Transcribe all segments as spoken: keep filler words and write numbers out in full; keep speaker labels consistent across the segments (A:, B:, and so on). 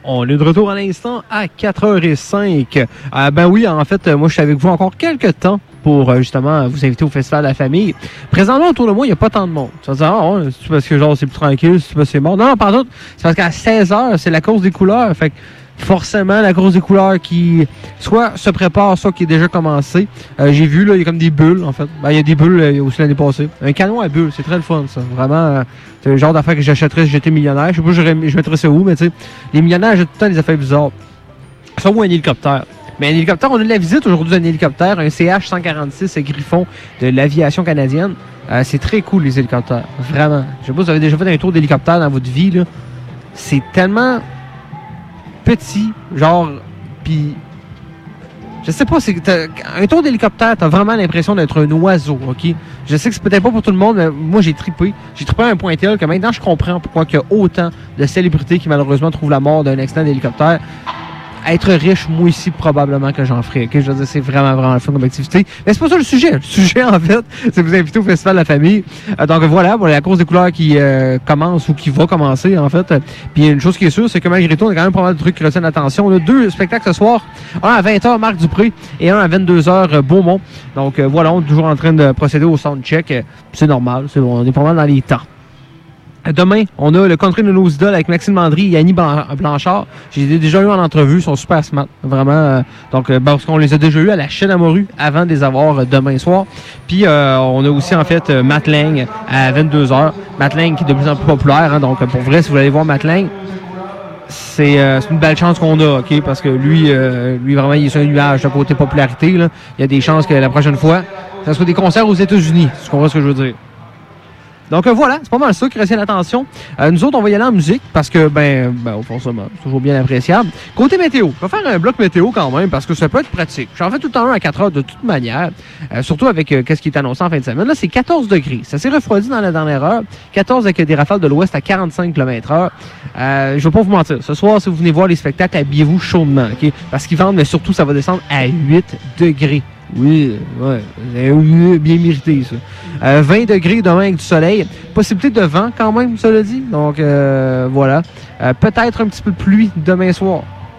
A: On est de retour à l'instant à quatre heures cinq. Euh, ben oui, en fait, moi, je suis avec vous encore quelques temps pour euh, justement vous inviter au Festival de la famille. Présentement, autour de moi, il n'y a pas tant de monde. Tu vas dire, ah, ouais, c'est parce que genre c'est plus tranquille, c'est parce que c'est mort. Non, non, par contre, c'est parce qu'à seize heures, c'est la course des couleurs. Fait que forcément, la course des couleurs qui soit se prépare, soit qui est déjà commencée. Euh, j'ai vu, là, il y a comme des bulles, en fait. Ben, il y a des bulles euh, aussi l'année passée. Un canon à bulles, c'est très le fun, ça. Vraiment, euh, c'est le genre d'affaires que j'achèterais si j'étais millionnaire. Je sais pas, je mettrais ça où, mais tu sais, les millionnaires achètent tout le temps des affaires bizarres. Ça ou un hélicoptère. Mais un hélicoptère, on a de la visite aujourd'hui d'un hélicoptère, un C H cent quarante-six Griffon de l'aviation canadienne. Euh, c'est très cool, les hélicoptères. Vraiment. Je sais pas si vous avez déjà fait un tour d'hélicoptère dans votre vie, là. C'est tellement petit, genre, puis je sais pas, c'est un tour d'hélicoptère, t'as vraiment l'impression d'être un oiseau, ok? Je sais que c'est peut-être pas pour tout le monde, mais moi j'ai trippé. J'ai trippé à un point tel que maintenant je comprends pourquoi il y a autant de célébrités qui malheureusement trouvent la mort d'un accident d'hélicoptère. Être riche, moi ici, probablement que j'en ferais. Okay? Je veux dire, c'est vraiment, vraiment le fun comme activité. Mais c'est pas ça le sujet. Le sujet, en fait, c'est vous inviter au Festival de la famille. Euh, donc voilà, bon, la course des couleurs qui euh, commence ou qui va commencer, en fait. Puis une chose qui est sûre, c'est que malgré tout, on a quand même pas mal de trucs qui retiennent l'attention. On a deux spectacles ce soir. Un à vingt heures, Marc Dupré, et un à vingt-deux heures, euh, Beaumont. Donc euh, voilà, on est toujours en train de procéder au soundcheck. Euh, c'est normal, c'est bon, on est pas mal dans les temps. Demain, on a le Country de nos idoles avec Maxime Landry et Annie Blanchard. J'ai déjà eu en entrevue, ils sont super smart, vraiment. Euh, donc, euh, parce qu'on les a déjà eu à la chaîne à morue avant de les avoir euh, demain soir. Puis, euh, on a aussi, en fait, euh, Matt Lang à vingt-deux heures. Matt Lang qui est de plus en plus populaire. Hein, donc, pour vrai, si vous allez voir Matt Lang, c'est euh, une belle chance qu'on a, OK? Parce que lui, euh, lui vraiment, il est sur un nuage de côté popularité. Là. Il y a des chances que la prochaine fois, ça soit des concerts aux États-Unis. Tu comprends ce que je veux dire? Donc euh, voilà, c'est pas mal ça qui retient l'attention. Euh, nous autres, on va y aller en musique parce que, ben, ben forcément, c'est toujours bien appréciable. Côté météo, je vais faire un bloc météo quand même parce que ça peut être pratique. J'en fais tout le temps un à quatre heures de toute manière, euh, surtout avec euh, qu'est-ce qui est annoncé en fin de semaine. Là, c'est quatorze degrés. Ça s'est refroidi dans la dernière heure. quatorze avec des rafales de l'ouest à quarante-cinq kilomètres heure. Euh, je vais pas vous mentir. Ce soir, si vous venez voir les spectacles, habillez-vous chaudement, OK? Parce qu'ils vendent, mais surtout, ça va descendre à huit degrés. Oui, ouais, c'est bien mérité, ça. Euh, vingt degrés demain avec du soleil. Possibilité de vent quand même, cela dit. Donc, euh, voilà. Euh, peut-être un petit peu de pluie demain soir.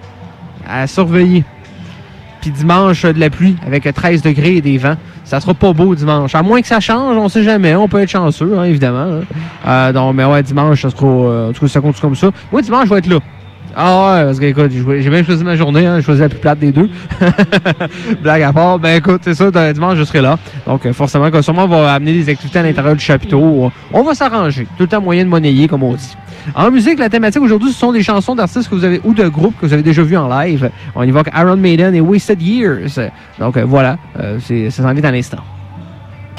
A: À surveiller. Puis dimanche, de la pluie avec treize degrés et des vents. Ça sera pas beau dimanche. À moins que ça change, on sait jamais. On peut être chanceux, hein, évidemment. Hein. Euh, donc, mais ouais, dimanche, ça sera... Euh, en tout cas, ça continue comme ça. Moi, dimanche, je vais être là. Ah ouais, parce que écoute, j'ai même choisi ma journée, hein, j'ai choisi la plus plate des deux. Blague à part, ben écoute, c'est ça, dimanche je serai là. Donc forcément, que sûrement on va amener des activités à l'intérieur du chapiteau. On va s'arranger. Tout le temps moyen de monnayer, comme on dit. En musique, la thématique aujourd'hui, ce sont des chansons d'artistes que vous avez ou de groupes que vous avez déjà vus en live. On y va avec Iron Maiden et Wasted Years. Donc euh, voilà, euh, c'est, ça s'en vient à l'instant.